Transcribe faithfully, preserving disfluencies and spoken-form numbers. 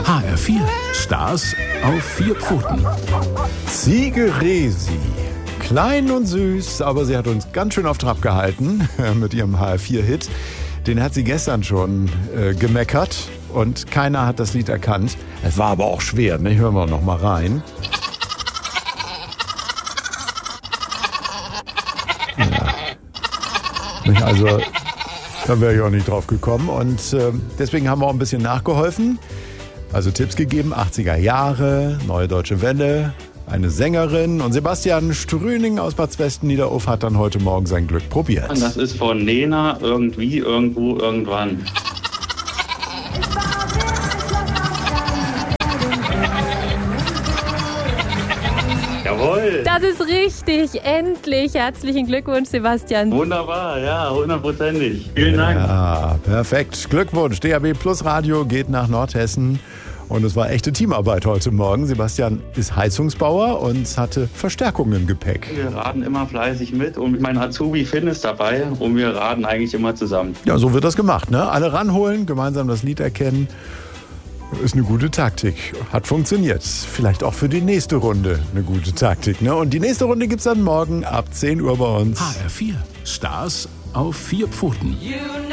H R vier. Stars auf vier Pfoten. Ziege Resi. Klein und süß, aber sie hat uns ganz schön auf Trab gehalten mit ihrem H R vier Hit. Den hat sie gestern schon äh, gemeckert und keiner hat das Lied erkannt. Es war aber auch schwer, ne? Hören wir noch mal rein. Ja. Also, da wäre ich auch nicht drauf gekommen und äh, deswegen haben wir auch ein bisschen nachgeholfen. Also Tipps gegeben, achtziger Jahre, Neue Deutsche Welle, eine Sängerin und Sebastian Strüning aus Bad Westen-Niederhof hat dann heute Morgen sein Glück probiert. Das ist von Nena, irgendwie, irgendwo, irgendwann. Jawohl! Das ist richtig, endlich. Herzlichen Glückwunsch, Sebastian. Wunderbar, ja, hundertprozentig. Vielen Dank. Ja, perfekt. Glückwunsch. D A B Plus Radio geht nach Nordhessen. Und es war echte Teamarbeit heute Morgen. Sebastian ist Heizungsbauer und hatte Verstärkung im Gepäck. Wir raden immer fleißig mit und mein Azubi Finn ist dabei und wir raden eigentlich immer zusammen. Ja, so wird das gemacht, ne? Alle ranholen, gemeinsam das Lied erkennen. Ist eine gute Taktik. Hat funktioniert. Vielleicht auch für die nächste Runde eine gute Taktik, ne? Und die nächste Runde gibt's dann morgen ab zehn Uhr bei uns. H R vier. Stars auf vier Pfoten.